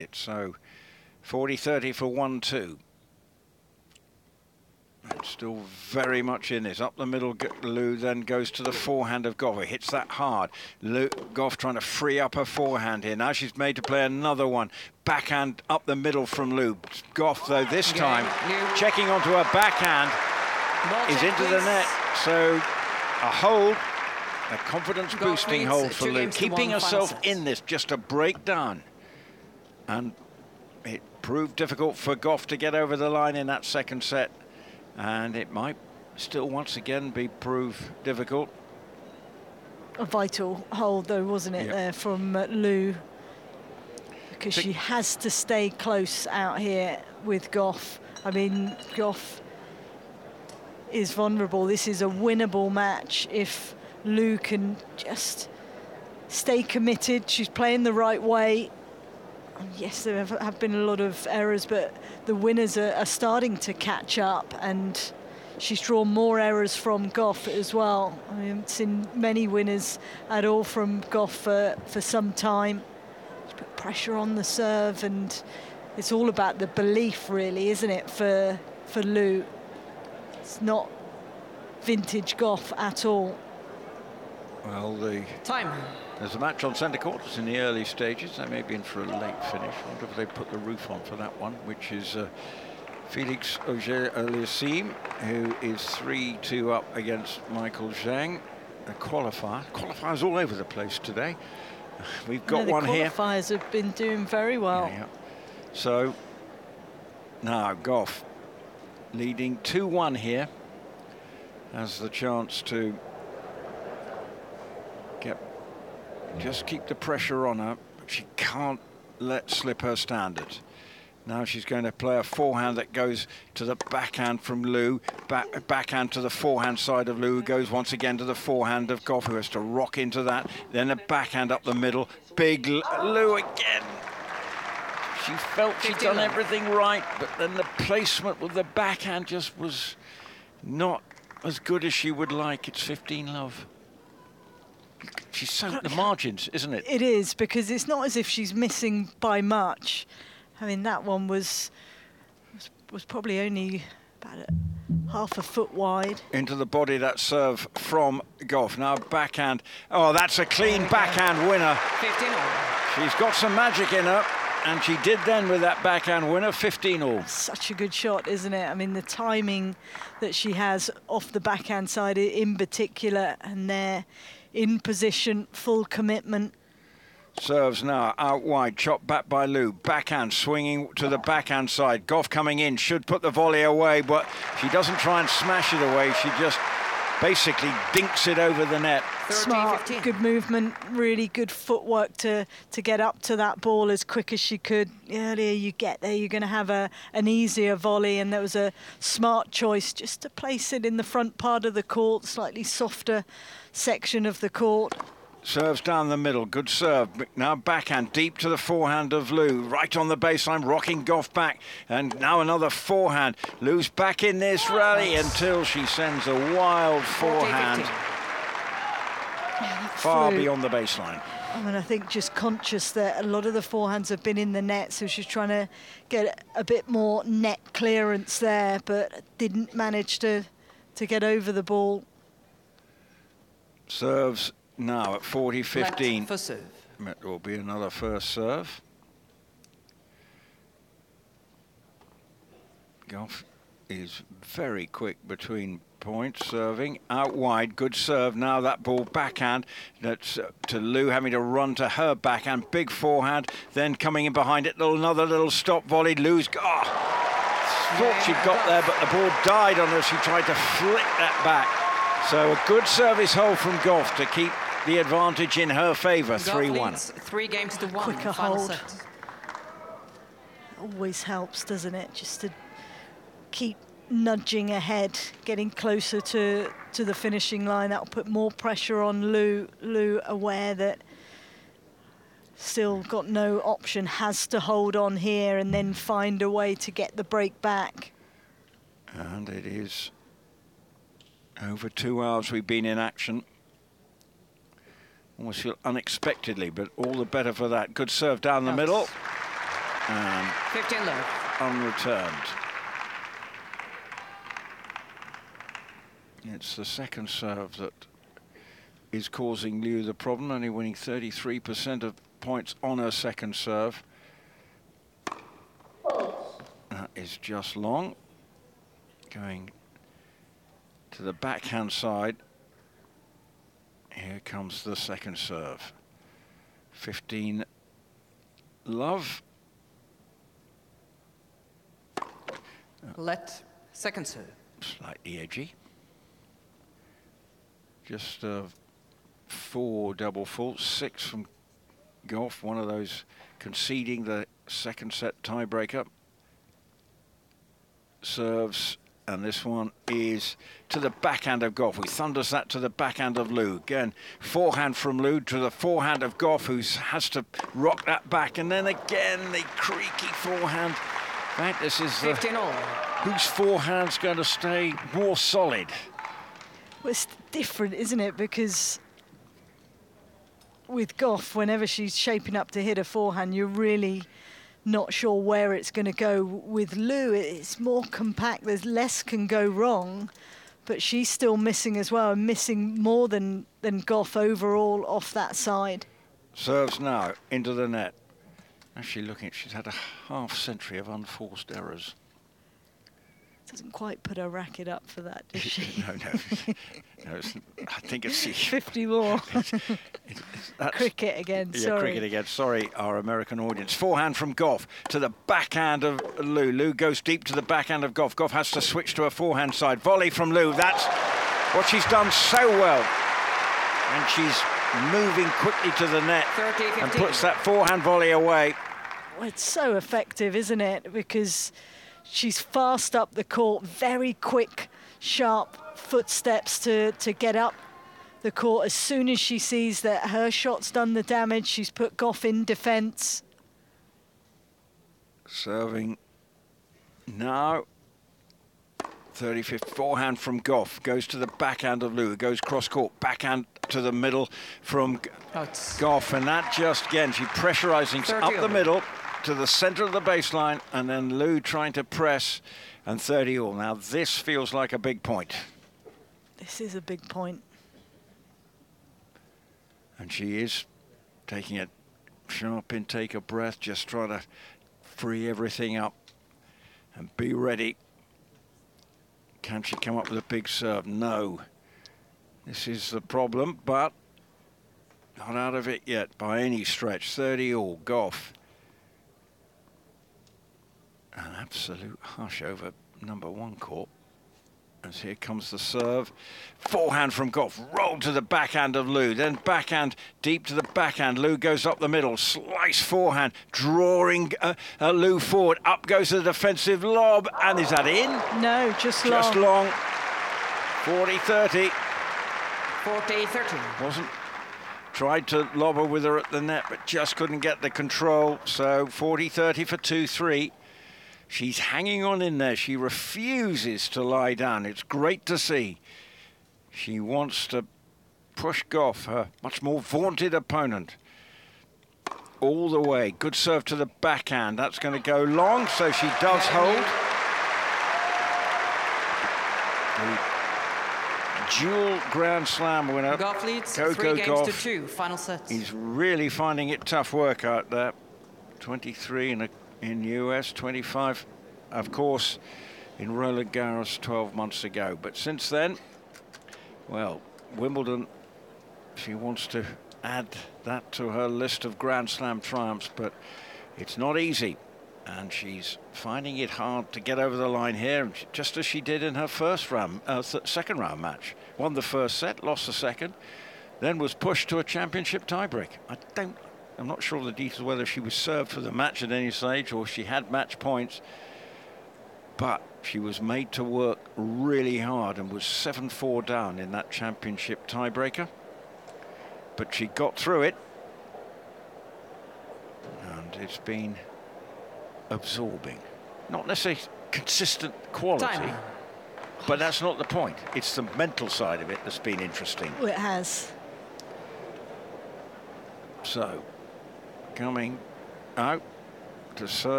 So 40-30 for 1-2. And still very much in this. Up the middle, Liu then goes to the forehand of Goff. He hits that hard. Goff trying to free up her forehand here. Now she's made to play another one. Backhand up the middle from Liu. Goff, though, this time, checking onto her backhand, is into the net. So a hold, a confidence-boosting hold for Liu. Keeping herself in this, just a breakdown. And it proved difficult for Goff to get over the line in that second set. And it might still once again prove difficult. A vital hold, though, wasn't it, there from Liu? Because she has to stay close out here with Goff. I mean, Goff is vulnerable. This is a winnable match if Liu can just stay committed. She's playing the right way. Yes, there have been a lot of errors, but the winners are starting to catch up, and she's drawn more errors from Goff as well. I haven't seen many winners at all from Goff for some time. She put pressure on the serve, and it's all about the belief, really, isn't it, for Liu? It's not vintage Goff at all. Well, time. There's a match on centre court. It's in the early stages. They may be in for a late finish. I wonder if they put the roof on for that one, which is Felix Auger-Aliassime, who is 3-2 up against Michael Zhang. A qualifier. Qualifiers all over the place today. We've got one here. The qualifiers have been doing very well. Yeah. So now Goff leading 2-1 here. Has the chance to just keep the pressure on her. She can't let slip her standards. Now she's going to play a forehand that goes to the backhand from Liu. Backhand to the forehand side of Liu, who goes once again to the forehand of Goff, who has to rock into that. Then a backhand up the middle. Big Liu again. She felt she'd done everything right, but then the placement with the backhand just was not as good as she would like. It's 15-love. She's sunk the margins, isn't it? It is, because it's not as if she's missing by much. I mean, that one was probably only about half a foot wide. Into the body, that serve from Goff. Now backhand. Oh, that's a clean backhand winner. 15-all. She's got some magic in her, and she did then with that backhand winner, 15-all. Such a good shot, isn't it? I mean, the timing that she has off the backhand side in particular, and there in position, full commitment. Serves now out wide, chopped back by Liu. Backhand swinging to the backhand side. Goff coming in, should put the volley away, but she doesn't try and smash it away. She just basically dinks it over the net. Smart, good movement, really good footwork to get up to that ball as quick as she could. The earlier you get there, you're going to have an easier volley, and there was a smart choice just to place it in the front part of the court, slightly softer section of the court. Serves down the middle, good serve. Now backhand deep to the forehand of Liu, right on the baseline, rocking Goff back, and now another forehand. Liu's back in this rally until she sends a wild forehand far beyond the baseline. I mean, I think just conscious that a lot of the forehands have been in the net, so she's trying to get a bit more net clearance there, but didn't manage to get over the ball. Serves now at 40-15. For serve. It will be another first serve. Goff is very quick between points, serving out wide. Good serve. Now that ball backhand. That's to Liu, having to run to her backhand. Big forehand. Then coming in behind it. Another little stop volley. Liu's thought she'd got there, but the ball died on her. She tried to flick that back. So a good service hold from Goff to keep the advantage in her favour, 3-1. 3-1. Quicker hold. Always helps, doesn't it? Just to keep nudging ahead, getting closer to the finishing line. That'll put more pressure on Liu. Liu aware that still got no option, has to hold on here and then find a way to get the break back. And it is over 2 hours we've been in action. Almost feel unexpectedly, but all the better for that. Good serve down the middle. And 15 love. unreturned. It's the second serve that is causing Liu the problem, only winning 33% of points on her second serve. That is just long. Going to the backhand side. Here comes the second serve. 15 love. Let second serve. Slightly edgy. Just 4 double faults, 6 from Gauff, one of those conceding the second set tiebreaker. Serves, and this one is to the backhand of Gauff, who thunders that to the backhand of Liu. Again, forehand from Liu to the forehand of Gauff, who has to rock that back, and then again the creaky forehand. In fact, this is 15 all. Whose forehand's going to stay more solid? Well, it's different, isn't it? Because with Gauff, whenever she's shaping up to hit a forehand, you're really not sure where it's going to go. With Liu, it's more compact. There's less can go wrong, but she's still missing as well, and missing more than Gauff overall off that side. Serves now into the net. Actually looking, she's had a half-century of unforced errors. Doesn't quite put her racket up for that, does she? No. No, I think it's 50 more. Cricket again, yeah, sorry. Cricket again, sorry, our American audience. Forehand from Gauff to the backhand of Liu. Liu goes deep to the backhand of Gauff. Gauff has to switch to a forehand side. Volley from Liu, that's what she's done so well. And she's moving quickly to the net 30, and puts that forehand volley away. Well, it's so effective, isn't it? Because she's fast up the court, very quick, sharp footsteps to get up the court. As soon as she sees that her shot's done the damage, she's put Gauff in defence. Serving now. 35th forehand from Gauff, goes to the backhand of Liu, goes cross-court, backhand to the middle from Gauff, and that just, again, she's pressurising up the middle to the centre of the baseline, and then Liu trying to press, and 30 all. Now this feels like a big point. This is a big point. And she is taking a sharp intake of breath, just trying to free everything up and be ready. Can she come up with a big serve? No. This is the problem, but not out of it yet by any stretch. 30 all, Gauff. An absolute hush over #1 court. As here comes the serve. Forehand from Gauff, rolled to the backhand of Liu, then backhand deep to the backhand. Liu goes up the middle, slice forehand, drawing Liu forward. Up goes the defensive lob, and is that in? No, just long. Just long. 40-30. 40-30. Wasn't. Tried to lob her with her at the net, but just couldn't get the control. So 40-30 for 2-3. She's hanging on in there. She refuses to lie down. It's great to see. She wants to push Gauff, her much more vaunted opponent, all the way. Good serve to the backhand. That's going to go long, so she does hold. The dual Grand Slam winner, Gauff leads Coco 3 games Gauff. to 2. Final set. He's really finding it tough work out there. 23 in US, 25, of course, in Roland Garros 12 months ago. But since then, well, Wimbledon, she wants to add that to her list of Grand Slam triumphs, but it's not easy. And she's finding it hard to get over the line here, just as she did in her second round match. Won the first set, lost the second, then was pushed to a championship tiebreak. I'm not sure of the details whether she was served for the match at any stage or she had match points, but she was made to work really hard and was 7-4 down in that championship tiebreaker. But she got through it, and it's been absorbing. Not necessarily consistent quality, Time. but that's not the point. It's the mental side of it that's been interesting. Well, it has. So, coming out to serve.